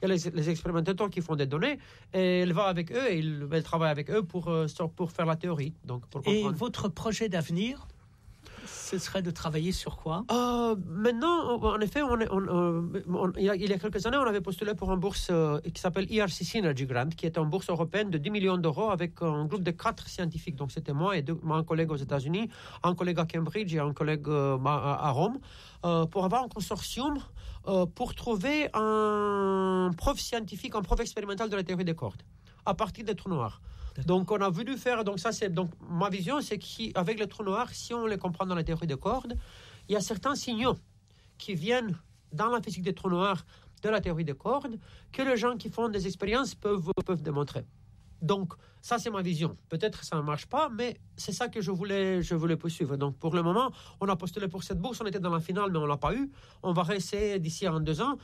il y a les expérimentateurs qui font des données, et elle va avec eux, et elle travaille avec eux pour faire la théorie. Donc, pour comprendre. Et votre projet d'avenir, ce serait de travailler sur quoi ? Maintenant, en effet, il y a quelques années, on avait postulé pour une bourse qui s'appelle ERC Synergy Grant, qui est une bourse européenne de 10 millions d'euros avec un groupe de 4 scientifiques. Donc, c'était moi et un collègue aux États-Unis, un collègue à Cambridge et un collègue à Rome, pour avoir un consortium pour trouver un prof scientifique, un prof expérimental de la théorie des cordes, à partir des trous noirs. Donc, on a voulu faire. Donc, ma vision, c'est qu'avec les trous noirs, si on les comprend dans la théorie des cordes, il y a certains signaux qui viennent dans la physique des trous noirs de la théorie des cordes que les gens qui font des expériences peuvent démontrer. Donc, ça, c'est ma vision. Peut-être que ça ne marche pas, mais c'est ça que je voulais poursuivre. Donc, pour le moment, on a postulé pour cette bourse. On était dans la finale, mais on ne l'a pas eu. On va réessayer d'ici à 2 ans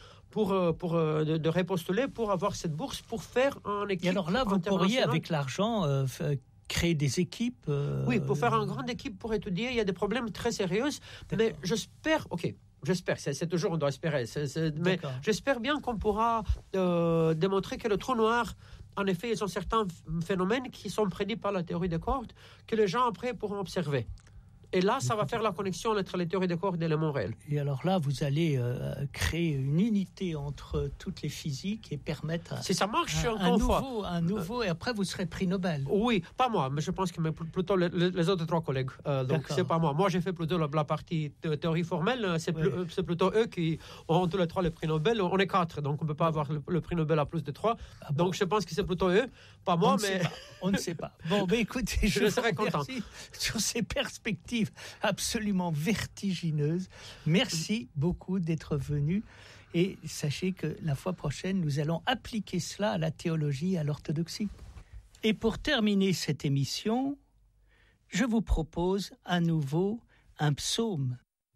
de repostuler pour avoir cette bourse, pour faire un équipe. Et alors là, vous pourriez, avec l'argent, créer des équipes Oui, pour faire une grande équipe pour étudier. Il y a des problèmes très sérieux. Mais j'espère... J'espère, c'est toujours, on doit espérer. Mais j'espère bien qu'on pourra démontrer que le trou noir, en effet, ils ont certains phénomènes qui sont prédits par la théorie des cordes, que les gens après pourront observer. Et là, ça va faire la connexion entre les théories des cordes et l'élément réel. Et alors là, vous allez créer une unité entre toutes les physiques et permettre si ça marche, un nouveau, et après vous serez prix Nobel. Oui, pas moi, mais je pense que plutôt les autres 3 collègues. Donc c'est pas moi. Moi, j'ai fait plutôt la partie théorie formelle. C'est plutôt eux qui ont tous les 3 le prix Nobel. On est 4, donc on ne peut pas avoir le prix Nobel à plus de 3. Donc je pense que c'est plutôt eux, pas moi. On ne sait pas. Bon, mais écoutez, je serais content sur ces perspectives absolument vertigineuse. Merci beaucoup d'être venu et sachez que la fois prochaine, nous allons appliquer cela à la théologie et à l'orthodoxie. Et pour terminer cette émission, je vous propose à nouveau un psaume.